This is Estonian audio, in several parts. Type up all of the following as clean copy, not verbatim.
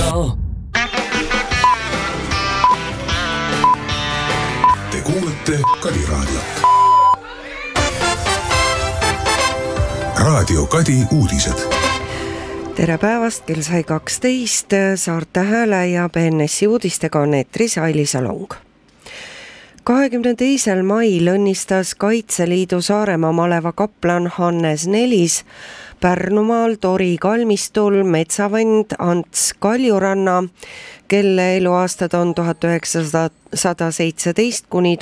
raadio. Te kuulete Kadi raadiot. Raadio Kadi uudised. Tere päevast, kell sai 12, Saarte Hääle ja BNS-i uudistega on eetris Aili Salong. 22. mail õnnistas Kaitseliidu Saaremaa maleva kaplan Hannes Nelis Pärnumaal Tori kalmistul metsavend Ants Kaljuranna, kelle eluaastad on 1917 kuni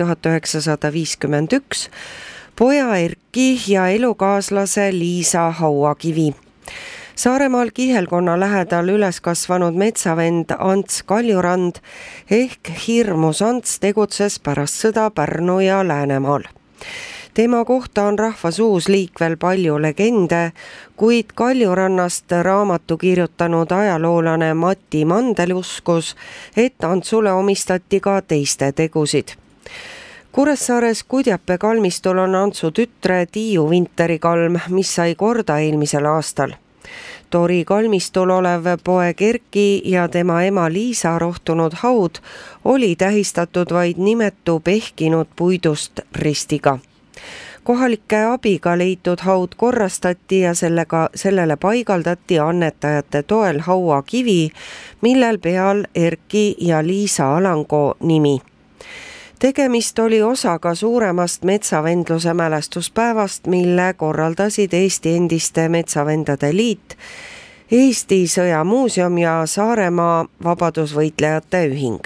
1951, poja Erki ja elukaaslase Liisa Hauakivi. Saaremaal Kihelkonna lähedal üles kasvanud metsavend Ants Kaljurand ehk Hirmus Ants tegutses pärast sõda Pärnu ja Läänemaal. Tema kohta on rahva suus liikvel palju legende, kuid Kaljurannast raamatu kirjutanud ajaloolane Mati Mandel uskus, et Antsule omistati ka teiste tegusid. Kuressaares Kudjape kalmistul on Antsu tütre Tiiu Vinteri-kalm, mis sai korda eelmisel aastal. Tori kalmistul olev poeg Erki ja tema ema Liisa rohtunud haud oli tähistatud vaid nimetu pehkinud puidust ristiga. Kohalike abiga leitud haud korrastati ja sellele paigaldati annetajate toel hauakivi, millel peal Erki ja Liisa Alango nimi. Tegemist oli osaga suuremast metsavendluse mälestuspäevast, mille korraldasid Eesti Endiste Metsavendade Liit, Eesti Sõjamuuseum ja Saaremaa Vabadusvõitlejate Ühing.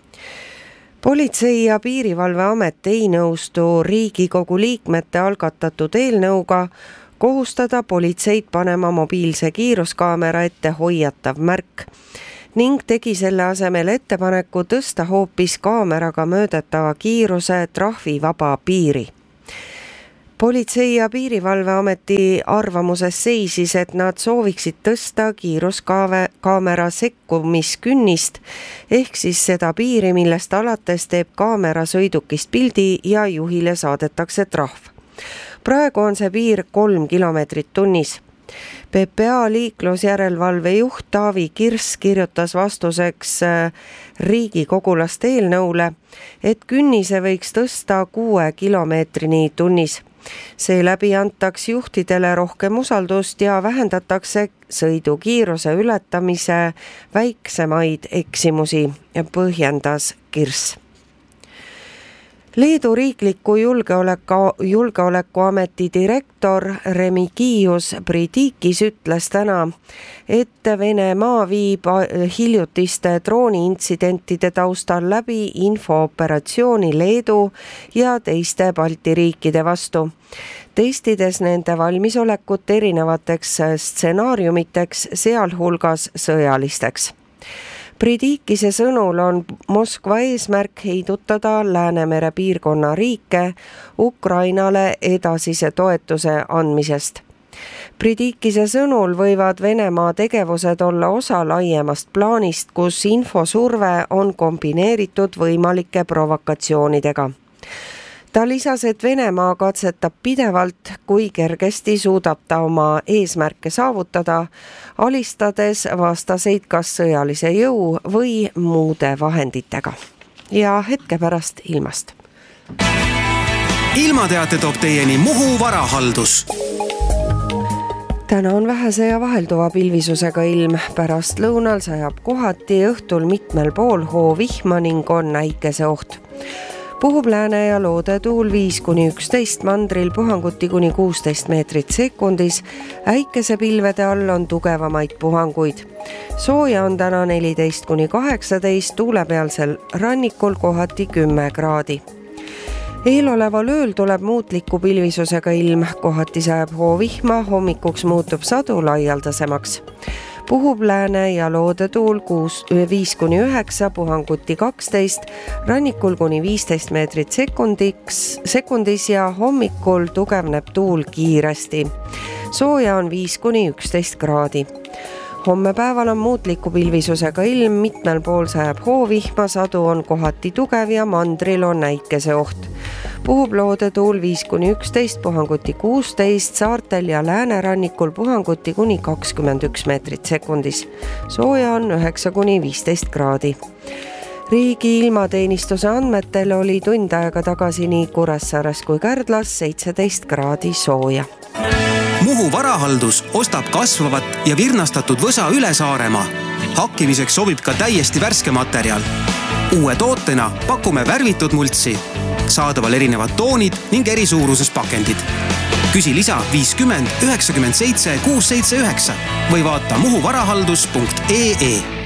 Politsei- ja Piirivalveamet ei nõustu Riigikogu liikmete algatatud eelnõuga kohustada politseid panema mobiilse kiiruskaamera ette hoiatav märk ning tegi selle asemel ettepaneku tõsta hoopis kaameraga mõõdetava kiiruse trahvivaba piiri. Politsei- ja Piirivalveameti arvamuses seisis, et nad sooviksid tõsta kiiruskaamera sekkumiskünnist ehk siis seda piiri, millest alates teeb kaamera sõidukist pildi ja juhile saadetakse trahv. Praegu on see piir 3 kilomeetrit tunnis. PPA liiklusjärelevalve juht Taavi Kirss kirjutas vastuseks riigikogulaste eelnõule, et künnise võiks tõsta 6 kilomeetrini tunnis. Seeläbi antaks juhtidele rohkem usaldust ja vähendatakse sõidukiiruse ületamise väiksemaid eksimusi, põhjendas Kirss. Leedu riikliku julgeolekuameti direktor Remigius Bridikis ütles täna, et Venemaa viib hiljutiste drooniintsidentide taustal läbi infooperatsiooni Leedu ja teiste Balti riikide vastu, testides nende valmisolekut erinevateks stsenaariumiteks, sealhulgas sõjalisteks. Bridikise sõnul on Moskva eesmärk heidutada Läänemere piirkonna riike Ukrainale edasise toetuse andmisest. Bridikise sõnul võivad Venemaa tegevused olla osa laiemast plaanist, kus infosurve on kombineeritud võimalike provokatsioonidega. Ta lisas, et Venemaa katsetab pidevalt, kui kergesti suudab ta oma eesmärke saavutada, alistades vastaseid kas sõjalise jõu või muude vahenditega. Ja hetke pärast ilmast. Ilmateate toob teieni Muhu varahaldus. Täna on vähese ja vahelduva pilvisusega ilm, pärast lõunal sajab kohati, õhtul mitmel pool hoovihma ning on äikeseoht. Puhub lääne ja loodetuul 5–11, mandril puhanguti kuni 16 meetrit sekundis, äikesepilvede all on tugevamaid puhanguid. Sooja on täna 14–18, tuulepealsel rannikul kohati 10 kraadi. Eeloleval ööl tuleb muutliku pilvisusega ilm, kohati sajab hoovihma, hommikuks muutub sadu laialdasemaks. Puhub lääne ja loodetuul 5–9, puhanguti 12, rannikul kuni 15 meetrit sekundis ja hommikul tugevneb tuul kiiresti. Sooja on 5–11 kraadi. Homme päeval on muutliku pilvisusega ilm, mitmel pool sajab hoovihma, sadu on kohati tugev ja mandril on äikeseoht. puhub loodetuul 5-11, puhanguti 16, saartel ja läänerannikul puhanguti kuni 21 meetrit sekundis. Sooja on 9-15 kraadi. Riigi ilmateenistuse andmetel oli tund aega tagasi nii Kuressaares kui Kärdlas 17 kraadi sooja. Muhu varahaldus ostab kasvavat ja virnastatud võsa üle Saaremaa. Hakkimiseks sobib ka täiesti värske materjal. Uue tootena pakume värvitud multsi. Saadaval erinevad toonid ning eri suuruses pakendid. Küsi lisa 50 97 679 või vaata muhuvarahaldus.ee.